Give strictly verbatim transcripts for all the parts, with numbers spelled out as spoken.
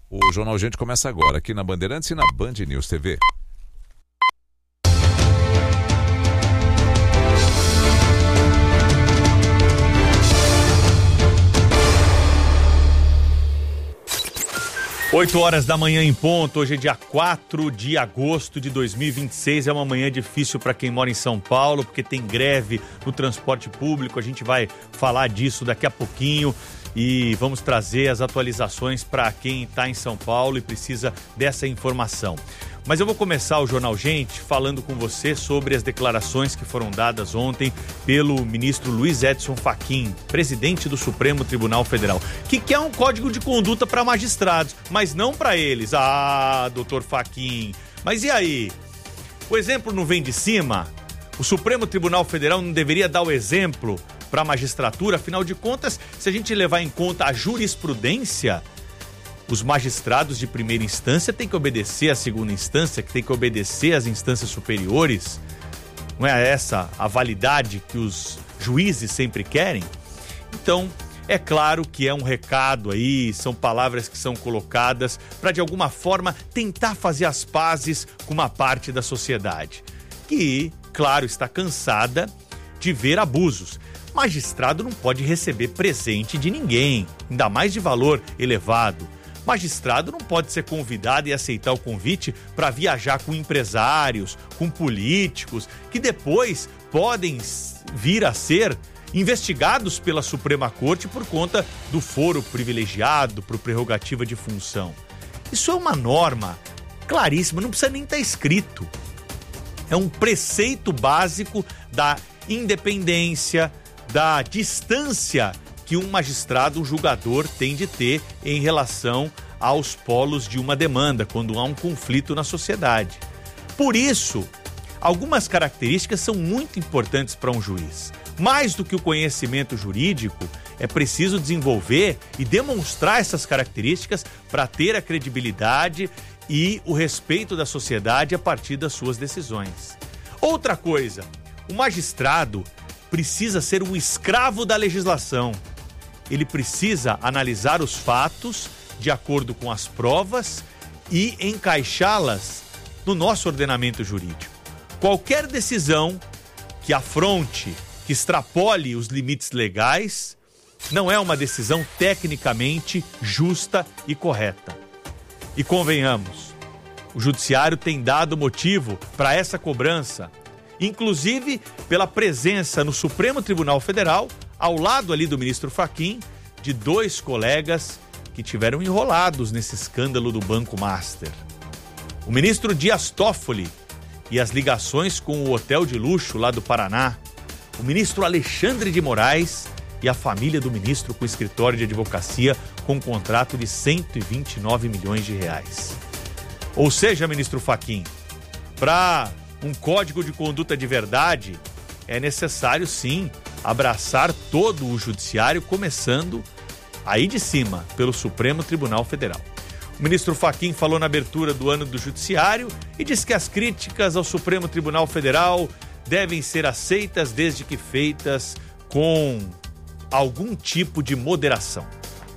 O Jornal Gente começa agora aqui na Bandeirantes e na Band News T V. oito horas da manhã em ponto, hoje é dia quatro de agosto de dois mil e vinte e seis, é uma manhã difícil para quem mora em São Paulo, porque tem greve no transporte público, a gente vai falar disso daqui a pouquinho e vamos trazer as atualizações para quem está em São Paulo e precisa dessa informação. Mas eu vou começar o Jornal Gente falando com você sobre as declarações que foram dadas ontem pelo ministro Luiz Edson Fachin, presidente do Supremo Tribunal Federal, que quer um código de conduta para magistrados, mas não para eles. Ah, doutor Fachin, mas e aí? O exemplo não vem de cima? O Supremo Tribunal Federal não deveria dar o exemplo para a magistratura? Afinal de contas, se a gente levar em conta a jurisprudência, os magistrados de primeira instância têm que obedecer à segunda instância, que tem que obedecer às instâncias superiores. Não é essa a validade que os juízes sempre querem? Então, é claro que é um recado aí, são palavras que são colocadas para, de alguma forma, tentar fazer as pazes com uma parte da sociedade, que, claro, está cansada de ver abusos. Magistrado não pode receber presente de ninguém, ainda mais de valor elevado. Magistrado não pode ser convidado e aceitar o convite para viajar com empresários, com políticos, que depois podem vir a ser investigados pela Suprema Corte por conta do foro privilegiado, por prerrogativa de função. Isso é uma norma claríssima, não precisa nem estar escrito. É um preceito básico da independência, da distância que um magistrado, um julgador, tem de ter em relação aos polos de uma demanda, quando há um conflito na sociedade. Por isso, algumas características são muito importantes para um juiz. Mais do que o conhecimento jurídico, é preciso desenvolver e demonstrar essas características para ter a credibilidade e o respeito da sociedade a partir das suas decisões. Outra coisa, o magistrado precisa ser um escravo da legislação. Ele precisa analisar os fatos de acordo com as provas e encaixá-las no nosso ordenamento jurídico. Qualquer decisão que afronte, que extrapole os limites legais, não é uma decisão tecnicamente justa e correta. E convenhamos, o judiciário tem dado motivo para essa cobrança, inclusive pela presença no Supremo Tribunal Federal, ao lado ali do ministro Fachin, de dois colegas que tiveram enrolados nesse escândalo do Banco Master. O ministro Dias Toffoli e as ligações com o hotel de luxo lá do Paraná, o ministro Alexandre de Moraes e a família do ministro com escritório de advocacia com um contrato de cento e vinte e nove milhões de reais. Ou seja, ministro Fachin, para um código de conduta de verdade, é necessário sim abraçar todo o judiciário, começando aí de cima, pelo Supremo Tribunal Federal. O ministro Fachin falou na abertura do ano do judiciário e disse que as críticas ao Supremo Tribunal Federal devem ser aceitas desde que feitas com algum tipo de moderação.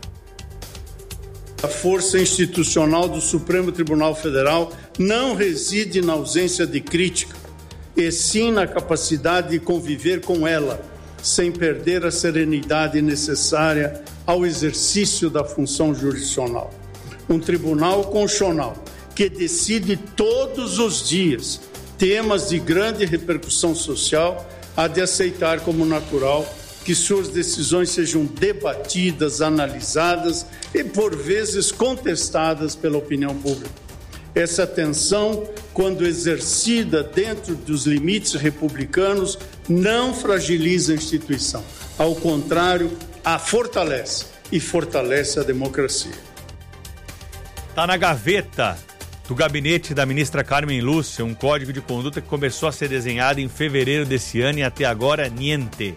A força institucional do Supremo Tribunal Federal não reside na ausência de crítica, e sim na capacidade de conviver com ela, sem perder a serenidade necessária ao exercício da função jurisdicional. Um tribunal constitucional que decide todos os dias temas de grande repercussão social há de aceitar como natural que suas decisões sejam debatidas, analisadas e, por vezes, contestadas pela opinião pública. Essa tensão, quando exercida dentro dos limites republicanos, não fragiliza a instituição. Ao contrário, a fortalece e fortalece a democracia. Está na gaveta do gabinete da ministra Carmen Lúcia um código de conduta que começou a ser desenhado em fevereiro desse ano e até agora, niente.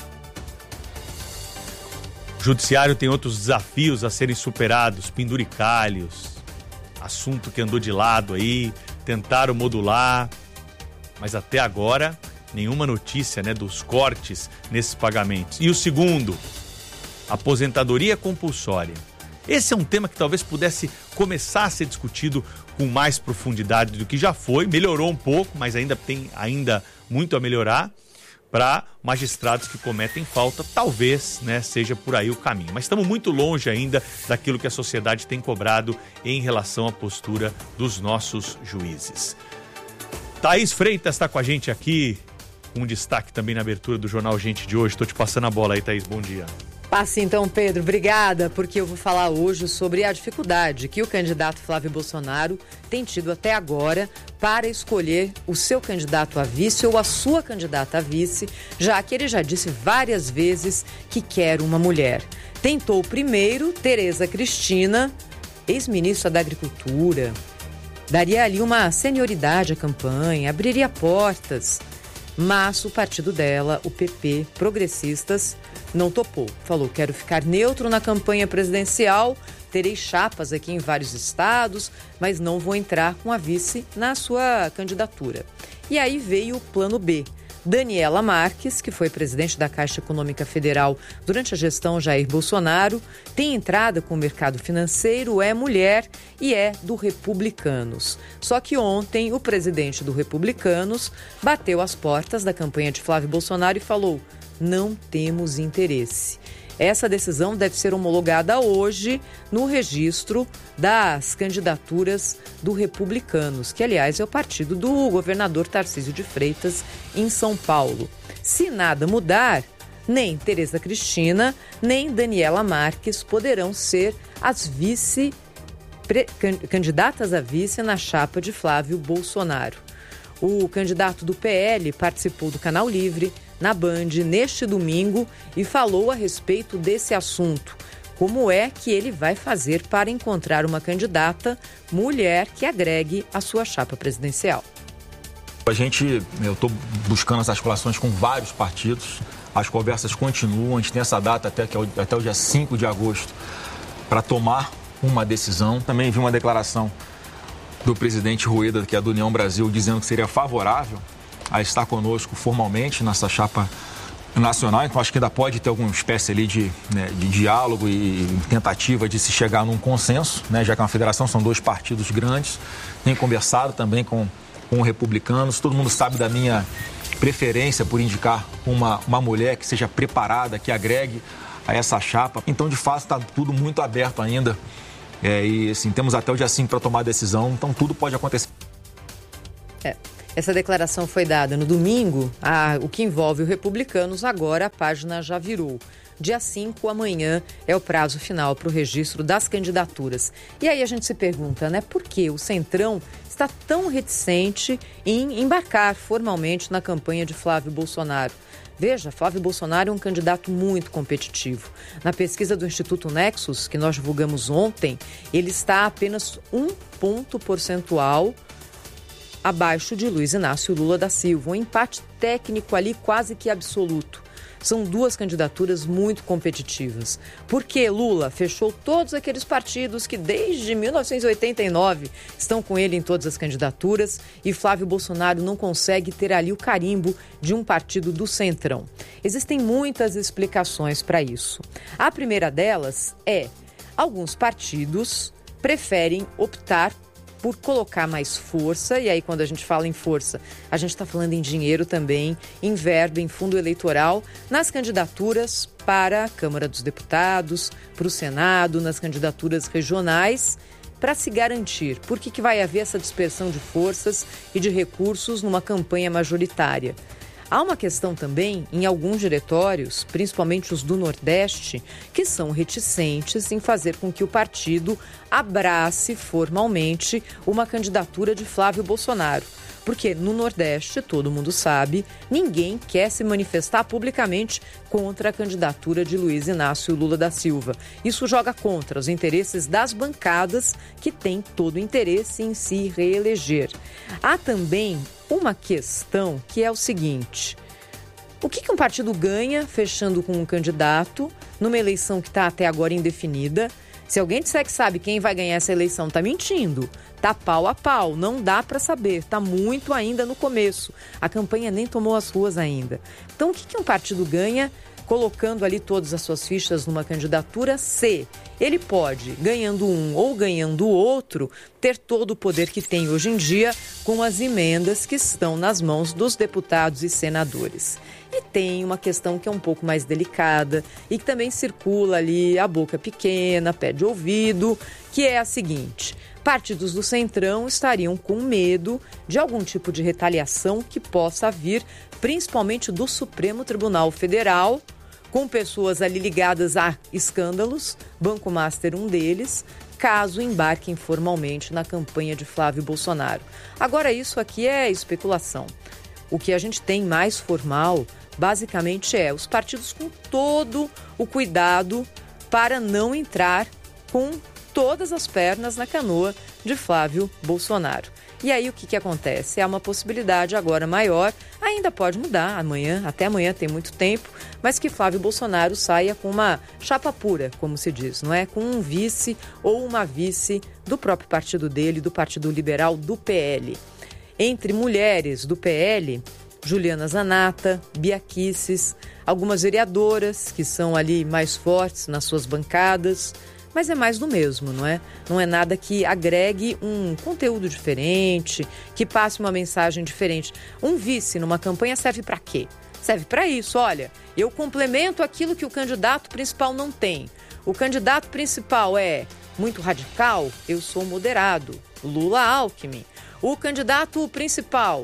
O judiciário tem outros desafios a serem superados, penduricalhos, assunto que andou de lado aí, tentaram modular, mas até agora nenhuma notícia, né, dos cortes nesses pagamentos. E o segundo, aposentadoria compulsória. Esse é um tema que talvez pudesse começar a ser discutido com mais profundidade do que já foi. Melhorou um pouco, mas ainda tem ainda muito a melhorar. Para magistrados que cometem falta, talvez, né, seja por aí o caminho. Mas estamos muito longe ainda daquilo que a sociedade tem cobrado em relação à postura dos nossos juízes. Thaís Freitas está com a gente aqui, com um destaque também na abertura do Jornal Gente de hoje. Estou te passando a bola aí, Thaís, bom dia. Passe então, Pedro, obrigada, porque eu vou falar hoje sobre a dificuldade que o candidato Flávio Bolsonaro tem tido até agora para escolher o seu candidato a vice ou a sua candidata a vice, já que ele já disse várias vezes que quer uma mulher. Tentou primeiro Tereza Cristina, ex-ministra da Agricultura, daria ali uma senioridade à campanha, abriria portas, mas o partido dela, o P P, Progressistas, não topou. Falou, quero ficar neutro na campanha presidencial, terei chapas aqui em vários estados, mas não vou entrar com a vice na sua candidatura. E aí veio o plano B. Daniela Marques, que foi presidente da Caixa Econômica Federal durante a gestão Jair Bolsonaro, tem entrada com o mercado financeiro, é mulher e é do Republicanos. Só que ontem o presidente do Republicanos bateu as portas da campanha de Flávio Bolsonaro e falou, não temos interesse. Essa decisão deve ser homologada hoje no registro das candidaturas do Republicanos, que, aliás, é o partido do governador Tarcísio de Freitas, em São Paulo. Se nada mudar, nem Tereza Cristina, nem Daniela Marques poderão ser as vice, pre, candidatas a vice na chapa de Flávio Bolsonaro. O candidato do P L participou do Canal Livre, na Band, neste domingo, e falou a respeito desse assunto. Como é que ele vai fazer para encontrar uma candidata mulher que agregue a sua chapa presidencial? A gente, eu estou buscando as articulações com vários partidos, as conversas continuam, a gente tem essa data até, que é o, até o dia cinco de agosto para tomar uma decisão. Também vi uma declaração do presidente Rueda, que é do União Brasil, dizendo que seria favorável a estar conosco formalmente nessa chapa nacional, então acho que ainda pode ter alguma espécie ali de, né, de diálogo e tentativa de se chegar num consenso, né, já que é uma federação, são dois partidos grandes. Tenho conversado também com, com republicanos, todo mundo sabe da minha preferência por indicar uma, uma mulher que seja preparada, que agregue a essa chapa. Então, de fato, está tudo muito aberto ainda, é, e assim, temos até o dia cinco para tomar a decisão, então tudo pode acontecer. É. Essa declaração foi dada no domingo, a, o que envolve o Republicanos, agora a página já virou. Dia cinco, amanhã, é o prazo final para o registro das candidaturas. E aí a gente se pergunta, né, por que o Centrão está tão reticente em embarcar formalmente na campanha de Flávio Bolsonaro? Veja, Flávio Bolsonaro é um candidato muito competitivo. Na pesquisa do Instituto Nexus, que nós divulgamos ontem, ele está a apenas um ponto percentual abaixo de Luiz Inácio Lula da Silva, um empate técnico ali quase que absoluto. São duas candidaturas muito competitivas. Porque Lula fechou todos aqueles partidos que desde mil novecentos e oitenta e nove estão com ele em todas as candidaturas e Flávio Bolsonaro não consegue ter ali o carimbo de um partido do Centrão. Existem muitas explicações para isso. A primeira delas é, alguns partidos preferem optar por colocar mais força, e aí quando a gente fala em força, a gente está falando em dinheiro também, em verba, em fundo eleitoral, nas candidaturas para a Câmara dos Deputados, para o Senado, nas candidaturas regionais, para se garantir. Por que que vai haver essa dispersão de forças e de recursos numa campanha majoritária? Há uma questão também em alguns diretórios, principalmente os do Nordeste, que são reticentes em fazer com que o partido abrace formalmente uma candidatura de Flávio Bolsonaro. Porque no Nordeste, todo mundo sabe, ninguém quer se manifestar publicamente contra a candidatura de Luiz Inácio Lula da Silva. Isso joga contra os interesses das bancadas que têm todo o interesse em se reeleger. Há também uma questão que é o seguinte: o que que um partido ganha fechando com um candidato numa eleição que está até agora indefinida? Se alguém disser que sabe quem vai ganhar essa eleição, está mentindo. Está pau a pau, não dá para saber. Está muito ainda no começo. A campanha nem tomou as ruas ainda. Então, o que que um partido ganha colocando ali todas as suas fichas numa candidatura, se ele pode, ganhando um ou ganhando o outro, ter todo o poder que tem hoje em dia com as emendas que estão nas mãos dos deputados e senadores. E tem uma questão que é um pouco mais delicada e que também circula ali a boca pequena, pé de ouvido, que é a seguinte: partidos do Centrão estariam com medo de algum tipo de retaliação que possa vir, principalmente do Supremo Tribunal Federal, com pessoas ali ligadas a escândalos, Banco Master um deles, caso embarquem formalmente na campanha de Flávio Bolsonaro. Agora, isso aqui é especulação. O que a gente tem mais formal, basicamente, é os partidos com todo o cuidado para não entrar com todas as pernas na canoa de Flávio Bolsonaro. E aí o que, que acontece? Há uma possibilidade agora maior, ainda pode mudar amanhã, até amanhã tem muito tempo, mas que Flávio Bolsonaro saia com uma chapa pura, como se diz, não é? Com um vice ou uma vice do próprio partido dele, do Partido Liberal, do P L. Entre mulheres do P L, Juliana Zanata, Bia Kicis, algumas vereadoras que são ali mais fortes nas suas bancadas, mas é mais do mesmo, não é? Não é nada que agregue um conteúdo diferente, que passe uma mensagem diferente. Um vice numa campanha serve para quê? Serve para isso, olha, eu complemento aquilo que o candidato principal não tem. O candidato principal é muito radical, eu sou moderado, Lula Alckmin. O candidato principal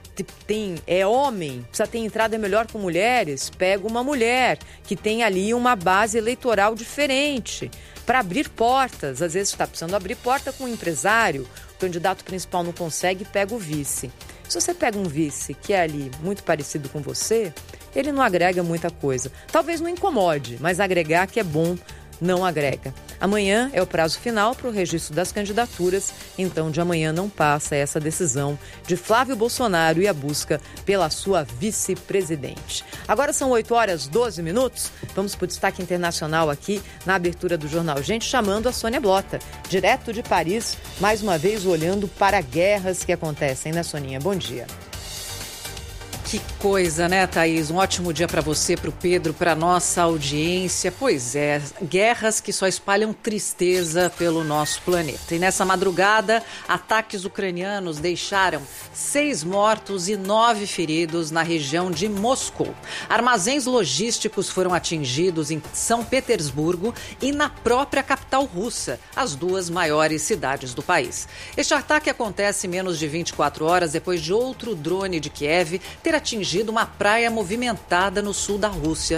tem, é homem, precisa ter entrada melhor com mulheres, pega uma mulher que tem ali uma base eleitoral diferente para abrir portas. Às vezes está precisando abrir porta com um empresário, o candidato principal não consegue, pega o vice. Se você pega um vice que é ali muito parecido com você, ele não agrega muita coisa. Talvez não incomode, mas agregar que é bom, não agrega. Amanhã é o prazo final para o registro das candidaturas, então de amanhã não passa essa decisão de Flávio Bolsonaro e a busca pela sua vice-presidente. Agora são oito horas e doze minutos, vamos para o destaque internacional aqui na abertura do Jornal Gente, chamando a Sônia Blota, direto de Paris, mais uma vez olhando para guerras que acontecem, né, Soninha? Bom dia. Que coisa, né, Thaís? Um ótimo dia para você, para o Pedro, para nossa audiência. Pois é, guerras que só espalham tristeza pelo nosso planeta. E nessa madrugada, ataques ucranianos deixaram seis mortos e nove feridos na região de Moscou. Armazéns logísticos foram atingidos em São Petersburgo e na própria capital russa, as duas maiores cidades do país. Este ataque acontece menos de vinte e quatro horas depois de outro drone de Kiev ter atingido uma praia movimentada no sul da Rússia,